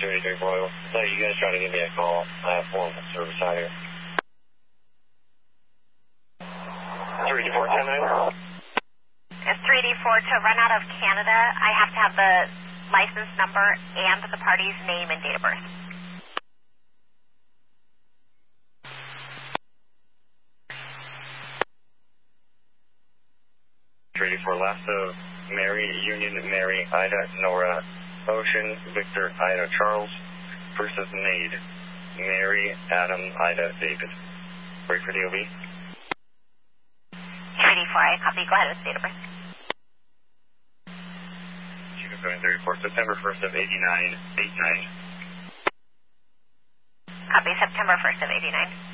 283 Royal. So you guys try to give me a call. I have one service out here. 3D4 It's 3D4 to run out of Canada. I have to have the license number and the party's name and date of birth. 3D4 Lasso, Mary, Union, Mary, Ida, Nora, Ocean, Victor, Ida, Charles, versus Nade, Mary, Adam, Ida, David. Wait for the OB. 3D4, I copy. Go ahead with date of birth. Chico 734, September 1st of 89, 89. Copy, September 1st of 89.